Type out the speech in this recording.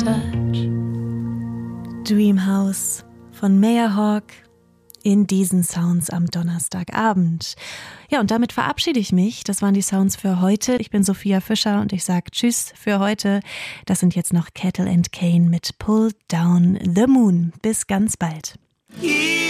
touch. Dreamhouse von Meyerhawk in diesen Sounds am Donnerstagabend. Ja, und damit verabschiede ich mich. Das waren die Sounds für heute. Ich bin Sophia Fischer und ich sage Tschüss für heute. Das sind jetzt noch Kettle and Kane mit Pull Down the Moon. Bis ganz bald.